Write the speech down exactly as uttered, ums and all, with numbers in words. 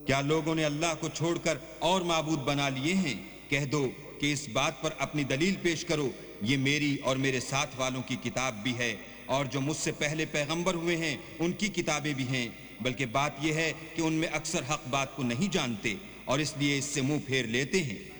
क्या लोगों ने अल्लाह को छोड़कर और माबूद बना लिए हैं? कह दो कि इस बात पर अपनी दलील पेश करो, ये मेरी और मेरे साथ वालों की किताब भी है और जो मुझसे पहले पैगंबर हुए हैं उनकी किताबें भी हैं, बल्कि बात यह है कि उनमें अक्सर हक बात को नहीं जानते और इसलिए इससे मुंह फेर लेते हैं।